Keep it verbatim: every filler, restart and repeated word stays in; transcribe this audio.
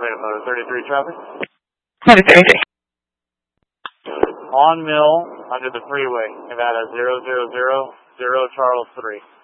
Freedom Motor thirty-three traffic. Motor thirty-three. On Mill, under the freeway, Nevada zero zero zero zero Charles three.